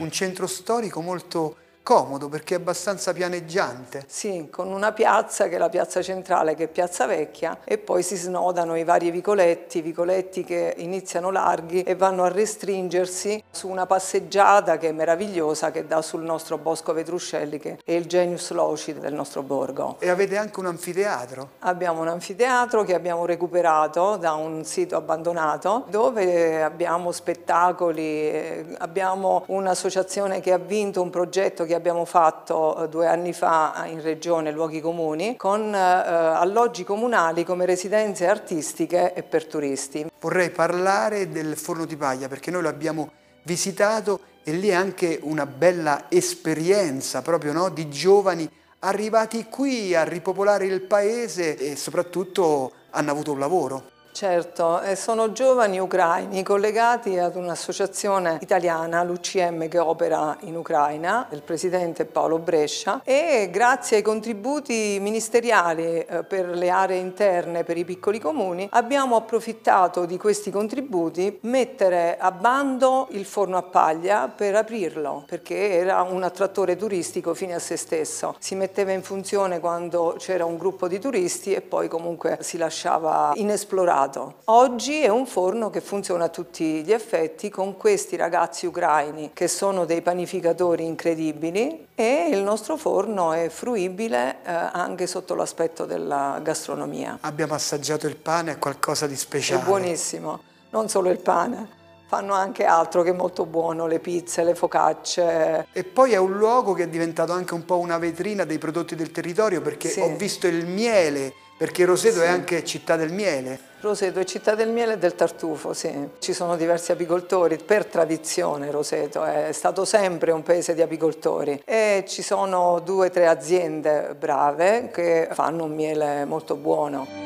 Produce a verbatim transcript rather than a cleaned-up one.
un centro storico molto comodo perché è abbastanza pianeggiante. Sì, con una piazza che è la piazza centrale, che è Piazza Vecchia, e poi si snodano i vari vicoletti, vicoletti che iniziano larghi e vanno a restringersi su una passeggiata che è meravigliosa, che dà sul nostro Bosco Vetruscelli, che è il genius loci del nostro borgo. E avete anche un anfiteatro? Abbiamo un anfiteatro che abbiamo recuperato da un sito abbandonato, dove abbiamo spettacoli, abbiamo un'associazione che ha vinto un progetto che abbiamo fatto due anni fa in Regione Luoghi Comuni, con eh, alloggi comunali come residenze artistiche e per turisti. Vorrei parlare del Forno di Paglia perché noi l'abbiamo visitato e lì è anche una bella esperienza proprio, no, di giovani arrivati qui a ripopolare il paese e soprattutto hanno avuto un lavoro. Certo, e sono giovani ucraini collegati ad un'associazione italiana, l'U C M, che opera in Ucraina, il presidente è Paolo Brescia, e grazie ai contributi ministeriali eh, per le aree interne, per i piccoli comuni, abbiamo approfittato di questi contributi mettere a bando il forno a paglia per aprirlo, perché era un attrattore turistico fine a se stesso. Si metteva in funzione quando c'era un gruppo di turisti e poi comunque si lasciava inesplorato. Oggi è un forno che funziona a tutti gli effetti con questi ragazzi ucraini che sono dei panificatori incredibili, e il nostro forno è fruibile eh, anche sotto l'aspetto della gastronomia. Abbiamo assaggiato il pane, è qualcosa di speciale. È buonissimo, non solo il pane. Fanno anche altro che è molto buono, le pizze, le focacce. E poi è un luogo che è diventato anche un po' una vetrina dei prodotti del territorio perché Sì. ho visto il miele, perché Roseto Sì. è anche città del miele. Roseto è città del miele e del tartufo, sì. Ci sono diversi apicoltori, per tradizione Roseto è stato sempre un paese di apicoltori e ci sono due o tre aziende brave che fanno un miele molto buono.